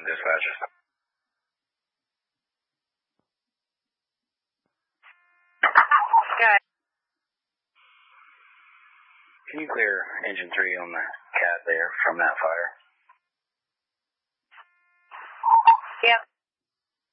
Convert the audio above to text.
dispatch. Good. Can you clear engine 3 on the cab there from that fire?